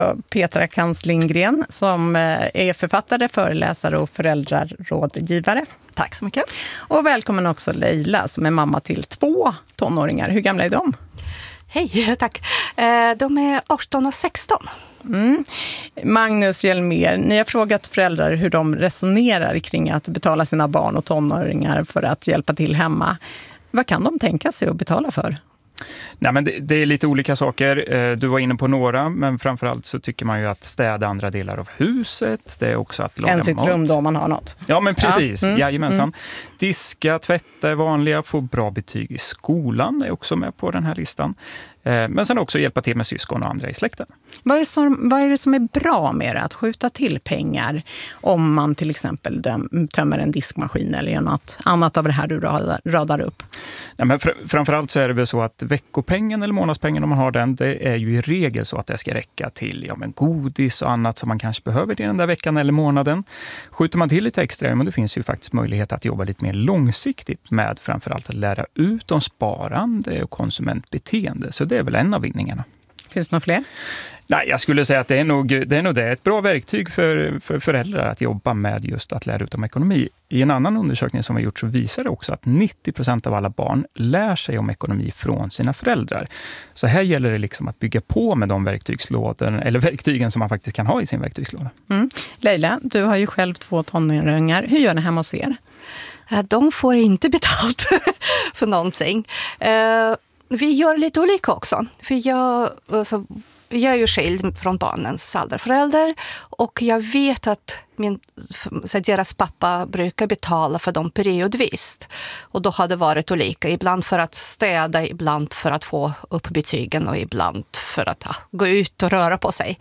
Petra Krantz Lindgren som är författare, föreläsare och föräldrarådgivare. Tack så mycket. Och välkommen också Leila som är mamma till 2 tonåringar. Hur gamla är de? Hej, tack. De är 18 och 16. Magnus Hjelmér, ni har frågat föräldrar hur de resonerar kring att betala sina barn och tonåringar för att hjälpa till hemma. Vad kan de tänka sig att betala för? Nej, men det är lite olika saker. Du var inne på några, men framförallt så tycker man ju att städa andra delar av huset. Det är också att laga mat. Sitt rum då man har något. Ja, men precis. Jajamensan. Diska, tvätta är vanliga, få bra betyg i skolan är också med på den här listan. Men sen också hjälpa till med syskon och andra i släkten. Vad är det som är bra med det? Att skjuta till pengar om man till exempel tömmer en diskmaskin eller gör något annat av det här du radar upp? Ja, men framförallt så är det väl så att veckopengen eller månadspengen om man har den, det är ju i regel så att det ska räcka till godis och annat som man kanske behöver till den där veckan eller månaden. Skjuter man till lite extra, men det finns ju faktiskt möjlighet att jobba lite mer långsiktigt med framförallt att lära ut om sparande och konsumentbeteende. Så det är väl en av vinningarna. Finns det några fler? Nej, jag skulle säga att det är nog ett bra verktyg för föräldrar att jobba med just att lära ut om ekonomi. I en annan undersökning som vi gjort så visar det också att 90% av alla barn lär sig om ekonomi från sina föräldrar. Så här gäller det liksom att bygga på med de verktygen som man faktiskt kan ha i sin verktygslåda. Leila, du har ju själv 2 tonåringar. Hur gör ni hemma hos er? De får inte betalt för någonting. Vi gör lite olika också. För jag är ju skild från barnens andra förälder och jag vet att deras pappa brukar betala för dem periodvis. Och då har det varit olika. Ibland för att städa, ibland för att få upp betygen och ibland för att gå ut och röra på sig.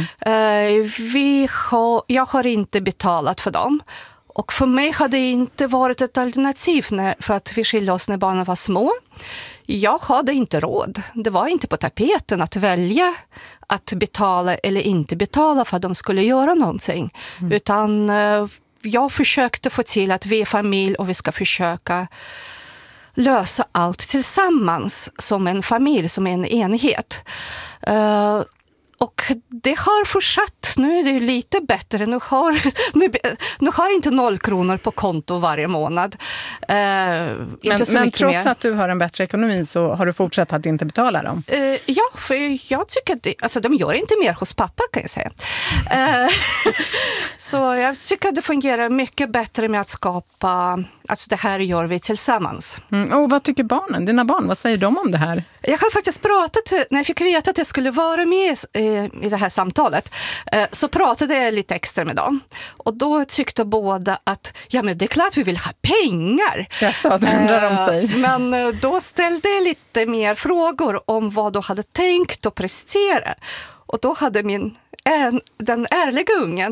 Jag har inte betalat för dem. Och för mig hade det inte varit ett alternativ för att vi skilde oss när barnen var små. Jag hade inte råd. Det var inte på tapeten att välja att betala eller inte betala för att de skulle göra någonting. Utan jag försökte få till att vi är familj och vi ska försöka lösa allt tillsammans som en familj, som en enhet. Och det har fortsatt. Nu är det lite bättre. Nu har inte 0 kronor på konto varje månad. Men trots att du har en bättre ekonomi så har du fortsatt att inte betala dem? Ja, för jag tycker att de gör inte mer hos pappa, kan jag säga. Så jag tycker att det fungerar mycket bättre med att skapa, alltså det här gör vi tillsammans. Och vad tycker barnen? Dina barn, vad säger de om det här? Jag har faktiskt pratat, när jag fick veta att jag skulle vara med i det här samtalet, så pratade jag lite extra med dem. Och då tyckte båda att men det är klart vi vill ha pengar. Jag sa att undrar de sig. Men då ställde jag lite mer frågor om vad de hade tänkt att prestera. Och då hade den ärliga ungen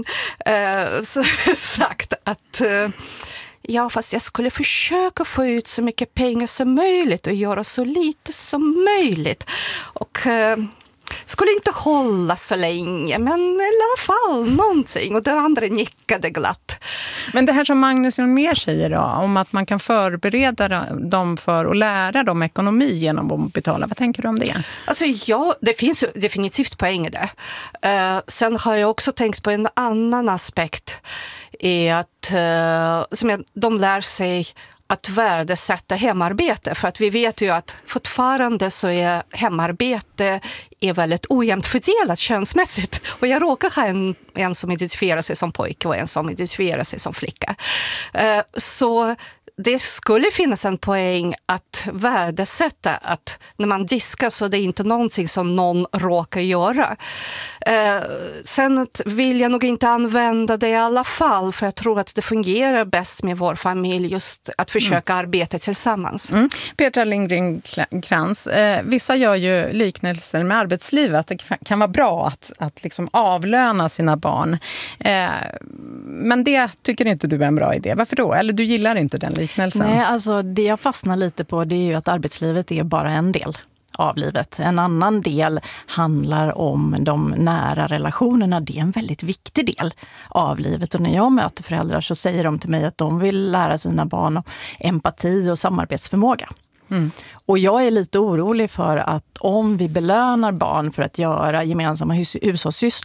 sagt att fast jag skulle försöka få ut så mycket pengar som möjligt och göra så lite som möjligt. Och skulle inte hålla så länge, men i alla fall någonting. Och den andra nickade glatt. Men det här som Magnus Hjelmér säger då, om att man kan förbereda dem för att lära dem ekonomi genom att betala. Vad tänker du om det? Alltså det finns ju definitivt poäng i det. Sen har jag också tänkt på en annan aspekt. Är att de lär sig att värdesätta hemarbete. För att vi vet ju att fortfarande så är hemarbete väldigt ojämnt fördelat könsmässigt. Och jag råkar ha en som identifierar sig som pojke och en som identifierar sig som flicka. Så det skulle finnas en poäng att värdesätta att när man diskar så är det inte någonting som någon råkar göra. Sen vill jag nog inte använda det i alla fall, för jag tror att det fungerar bäst med vår familj just att försöka arbeta tillsammans. Petra Lindgren Krantz, vissa gör ju liknelser med arbetslivet, att det kan vara bra att liksom avlöna sina barn. Men det tycker inte du är en bra idé. Varför då? Eller du gillar inte den liknelsen? Nej, alltså det jag fastnar lite på, det är ju att arbetslivet är bara en del av livet. En annan del handlar om de nära relationerna. Det är en väldigt viktig del av livet. Och när jag möter föräldrar så säger de till mig att de vill lära sina barn empati och samarbetsförmåga. Och jag är lite orolig för att om vi belönar barn för att göra gemensamma hushållssysslor